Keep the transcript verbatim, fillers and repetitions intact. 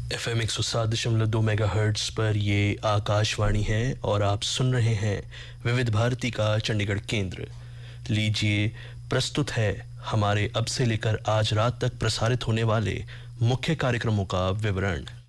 F M एक सौ सात दशमलव दो मेगा हर्ट्स पर ये आकाशवाणी है और आप सुन रहे हैं विविध भारती का चंडीगढ़ केंद्र। लीजिए प्रस्तुत है हमारे अब से लेकर आज रात तक प्रसारित होने वाले मुख्य कार्यक्रमों का विवरण।